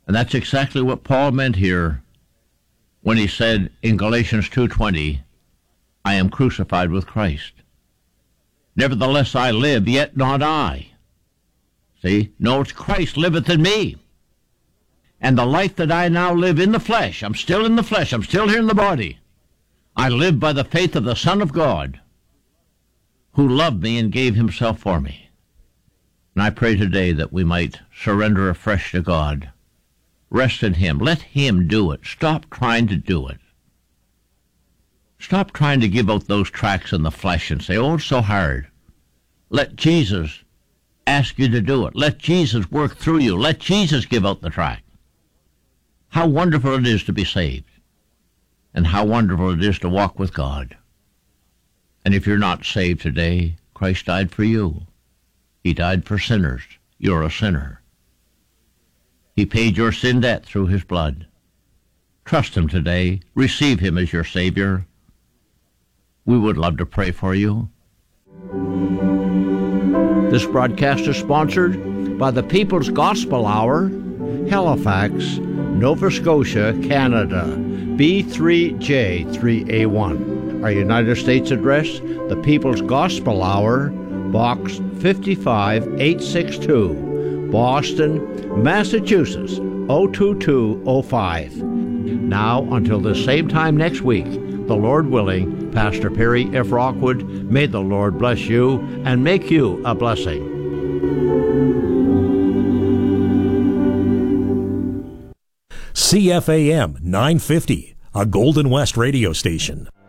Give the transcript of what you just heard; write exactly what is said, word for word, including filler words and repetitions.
And that's exactly what Paul meant here when he said in Galatians two twenty, I am crucified with Christ. Nevertheless I live, yet not I. See? No, it's Christ liveth in me. And the life that I now live in the flesh, I'm still in the flesh, I'm still here in the body. I live by the faith of the Son of God, who loved me and gave himself for me. And I pray today that we might surrender afresh to God. Rest in him. Let him do it. Stop trying to do it. Stop trying to give out those tracts in the flesh and say, oh, it's so hard. Let Jesus ask you to do it. Let Jesus work through you. Let Jesus give out the tract. How wonderful it is to be saved. And how wonderful it is to walk with God. And if you're not saved today, Christ died for you. He died for sinners. You're a sinner. He paid your sin debt through his blood. Trust him today. Receive him as your Savior. We would love to pray for you. This broadcast is sponsored by the People's Gospel Hour, Halifax, Nova Scotia, Canada, B three J three A one. Our United States address, the People's Gospel Hour, Box fifty-five eight sixty-two, Boston, Massachusetts, oh two two oh five. Now, until the same time next week, the Lord willing, Pastor Perry F. Rockwood, may the Lord bless you and make you a blessing. C F A M nine fifty, a Golden West radio station.